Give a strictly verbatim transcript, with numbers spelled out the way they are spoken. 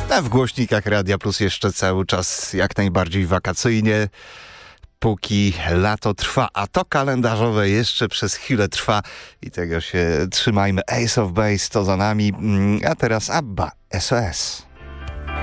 A w głośnikach Radia Plus jeszcze cały czas jak najbardziej wakacyjnie, póki lato trwa, a to kalendarzowe jeszcze przez chwilę trwa i tego się trzymajmy. Ace of Base to za nami, a teraz Abba, S O S.